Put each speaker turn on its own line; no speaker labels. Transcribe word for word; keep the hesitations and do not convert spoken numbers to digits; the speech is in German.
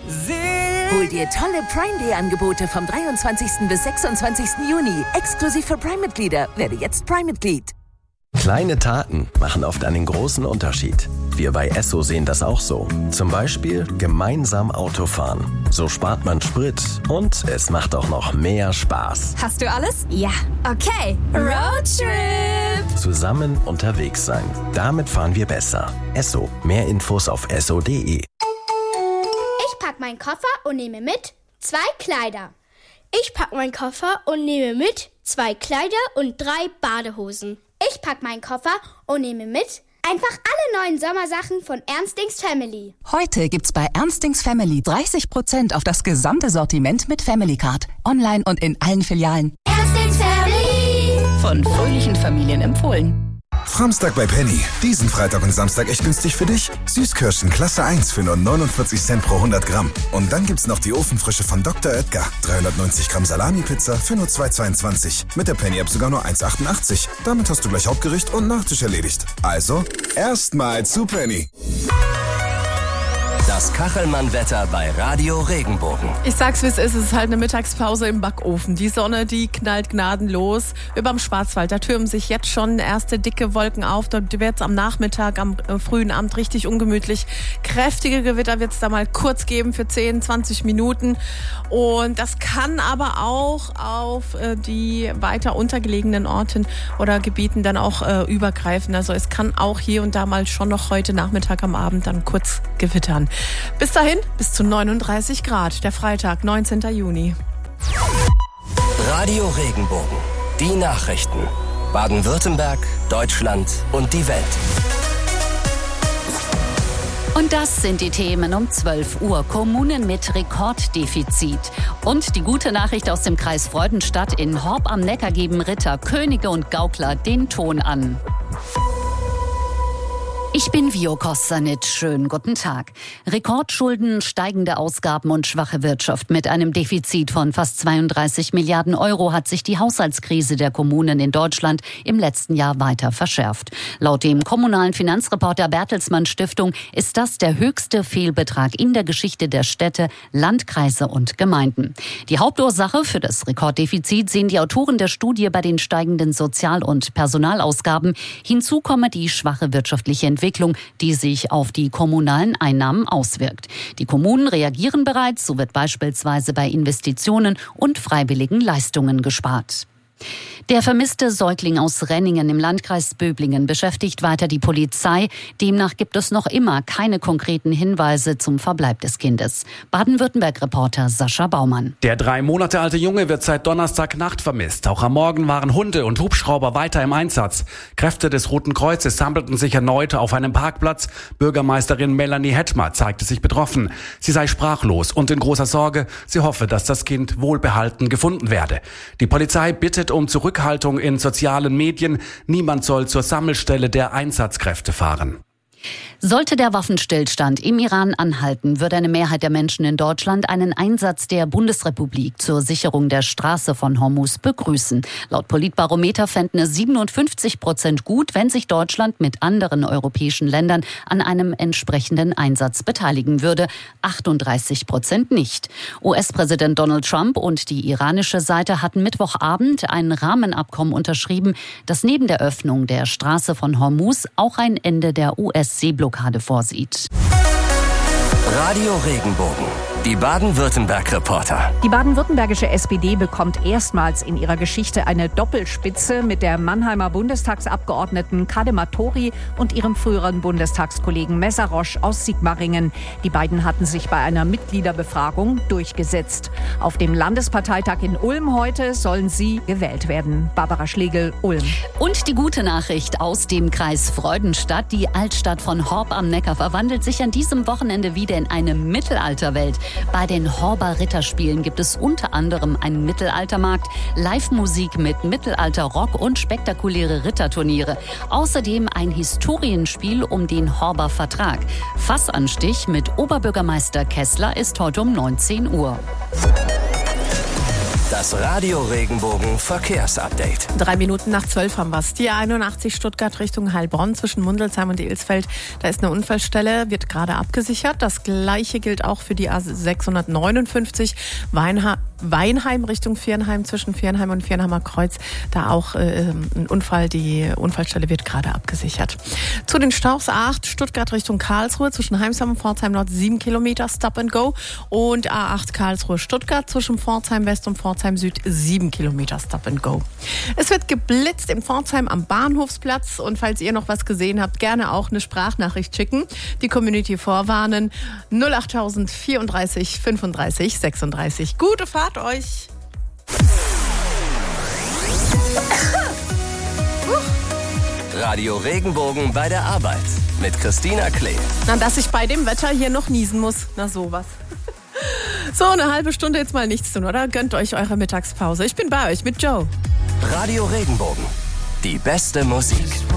Hol dir tolle Prime Day Angebote vom dreiundzwanzigsten bis sechsundzwanzigsten Juni. Exklusiv für Prime-Mitglieder. Werde jetzt Prime-Mitglied.
Kleine Taten machen oft einen großen Unterschied. Wir bei Esso sehen das auch so. Zum Beispiel gemeinsam Auto fahren. So spart man Sprit und es macht auch noch mehr Spaß.
Hast du alles? Ja. Okay. Roadtrip.
Zusammen unterwegs sein. Damit fahren wir besser. Esso. Mehr Infos auf esso punkt de.
Ich pack meinen Koffer und nehme mit zwei Kleider. Ich pack meinen Koffer und nehme mit zwei Kleider und drei Badehosen. Ich pack meinen Koffer und nehme mit einfach alle neuen Sommersachen von Ernstings Family.
Heute gibt's bei Ernstings Family dreißig Prozent auf das gesamte Sortiment mit Family Card. Online und in allen Filialen.
Ernstings Family.
Von fröhlichen Familien empfohlen.
Framstag bei Penny. Diesen Freitag und Samstag echt günstig für dich. Süßkirschen Klasse eins für nur neunundvierzig Cent pro hundert Gramm. Und dann gibt's noch die Ofenfrische von Doktor Oetker. dreihundertneunzig Gramm Salami-Pizza für nur zwei Euro zweiundzwanzig. Mit der Penny-App sogar nur eins Euro achtundachtzig. Damit hast du gleich Hauptgericht und Nachtisch erledigt. Also, erstmal zu Penny.
Das Kachelmann-Wetter bei Radio Regenbogen.
Ich sag's, wie es ist. Es ist halt eine Mittagspause im Backofen. Die Sonne, die knallt gnadenlos. Überm Schwarzwald, da türmen sich jetzt schon erste dicke Wolken auf. Dort wird's am Nachmittag, am äh, frühen Abend richtig ungemütlich. Kräftige Gewitter wird's da mal kurz geben für zehn, zwanzig Minuten. Und das kann aber auch auf äh, die weiter untergelegenen Orten oder Gebieten dann auch äh, übergreifen. Also es kann auch hier und da mal schon noch heute Nachmittag am Abend dann kurz gewittern. Bis dahin, bis zu neununddreißig Grad, der Freitag, neunzehnten Juni.
Radio Regenbogen. Die Nachrichten. Baden-Württemberg, Deutschland und die Welt.
Und das sind die Themen um zwölf Uhr. Kommunen mit Rekorddefizit. Und die gute Nachricht aus dem Kreis Freudenstadt: In Horb am Neckar geben Ritter, Könige und Gaukler den Ton an. Ich bin Vio Kostanic. Schönen guten Tag. Rekordschulden, steigende Ausgaben und schwache Wirtschaft. Mit einem Defizit von fast zweiunddreißig Milliarden Euro hat sich die Haushaltskrise der Kommunen in Deutschland im letzten Jahr weiter verschärft. Laut dem kommunalen Finanzreporter Bertelsmann Stiftung ist das der höchste Fehlbetrag in der Geschichte der Städte, Landkreise und Gemeinden. Die Hauptursache für das Rekorddefizit sehen die Autoren der Studie bei den steigenden Sozial- und Personalausgaben. Hinzu komme die schwache wirtschaftliche Entwicklung. Entwicklung, die sich auf die kommunalen Einnahmen auswirkt. Die Kommunen reagieren bereits, so wird beispielsweise bei Investitionen und freiwilligen Leistungen gespart. Der vermisste Säugling aus Renningen im Landkreis Böblingen beschäftigt weiter die Polizei. Demnach gibt es noch immer keine konkreten Hinweise zum Verbleib des Kindes. Baden-Württemberg-Reporter Sascha Baumann.
Der drei Monate alte Junge wird seit Donnerstagnacht vermisst. Auch am Morgen waren Hunde und Hubschrauber weiter im Einsatz. Kräfte des Roten Kreuzes sammelten sich erneut auf einem Parkplatz. Bürgermeisterin Melanie Hettmer zeigte sich betroffen. Sie sei sprachlos und in großer Sorge. Sie hoffe, dass das Kind wohlbehalten gefunden werde. Die Polizei bittet um Zurückhaltung in sozialen Medien. Niemand soll zur Sammelstelle der Einsatzkräfte fahren.
Sollte der Waffenstillstand im Iran anhalten, würde eine Mehrheit der Menschen in Deutschland einen Einsatz der Bundesrepublik zur Sicherung der Straße von Hormuz begrüßen. Laut Politbarometer fänden es siebenundfünfzig Prozent gut, wenn sich Deutschland mit anderen europäischen Ländern an einem entsprechenden Einsatz beteiligen würde. achtunddreißig Prozent nicht. U S-Präsident Donald Trump und die iranische Seite hatten Mittwochabend ein Rahmenabkommen unterschrieben, das neben der Öffnung der Straße von Hormuz auch ein Ende der U S-Seeblockade vorsieht.
Radio Regenbogen. Die Baden-Württemberg-Reporter.
Die baden-württembergische S P D bekommt erstmals in ihrer Geschichte eine Doppelspitze mit der Mannheimer Bundestagsabgeordneten Kadema Tori und ihrem früheren Bundestagskollegen Meszaros aus Sigmaringen. Die beiden hatten sich bei einer Mitgliederbefragung durchgesetzt. Auf dem Landesparteitag in Ulm heute sollen sie gewählt werden. Barbara Schlegel, Ulm.
Und die gute Nachricht aus dem Kreis Freudenstadt. Die Altstadt von Horb am Neckar verwandelt sich an diesem Wochenende wieder in eine Mittelalterwelt. Bei den Horber Ritterspielen gibt es unter anderem einen Mittelaltermarkt, Live-Musik mit Mittelalter-Rock und spektakuläre Ritterturniere. Außerdem ein Historienspiel um den Horber Vertrag. Fassanstich mit Oberbürgermeister Kessler ist heute um neunzehn Uhr.
Das Radio Regenbogen Verkehrsupdate.
Drei Minuten nach zwölf haben wir es. Die A einundachtzig Stuttgart Richtung Heilbronn zwischen Mundelsheim und Ilsfeld. Da ist eine Unfallstelle, wird gerade abgesichert. Das gleiche gilt auch für die A sechshundertneunundfünfzig Weinha- Weinheim Richtung Viernheim zwischen Viernheim und Viernheimer Kreuz. Da auch äh, ein Unfall. Die Unfallstelle wird gerade abgesichert. Zu den Staus A acht Stuttgart Richtung Karlsruhe zwischen Heimsheim und Pforzheim Nord sieben Kilometer Stop and Go. Und A acht Karlsruhe Stuttgart zwischen Pforzheim West und Pforzheim Süd sieben Kilometer Stop and Go. Es wird geblitzt in Pforzheim am Bahnhofsplatz und falls ihr noch was gesehen habt, gerne auch eine Sprachnachricht schicken. Die Community vorwarnen null acht tausend vierunddreißig fünfunddreißig sechsunddreißig. Gute Fahrt euch!
Radio Regenbogen bei der Arbeit mit Christina Klee.
Na, dass ich bei dem Wetter hier noch niesen muss. Na sowas. So, eine halbe Stunde jetzt mal nichts tun, oder? Gönnt euch eure Mittagspause. Ich bin bei euch mit Joe.
Radio Regenbogen. Die beste Musik.